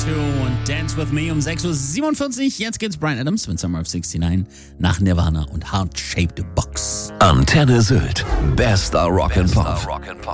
und Dance With Me um 6.47 Uhr. Jetzt geht's Bryan Adams mit Summer of 69 nach Nirvana und Heart Shaped Box. Antenne Sylt. Bester Rock'n'Pop.